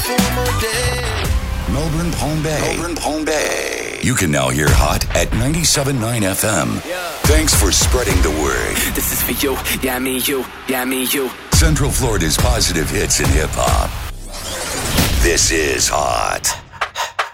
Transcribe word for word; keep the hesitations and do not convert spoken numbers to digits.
for one more day. Melbourne, Palm Bay. Melbourne, Palm Bay. You can now hear Hot at ninety-seven point nine F M. Yeah. Thanks for spreading the word. This is for you, yeah, me, you, yeah, me, you. Central Florida's positive hits in hip-hop. This is Hot.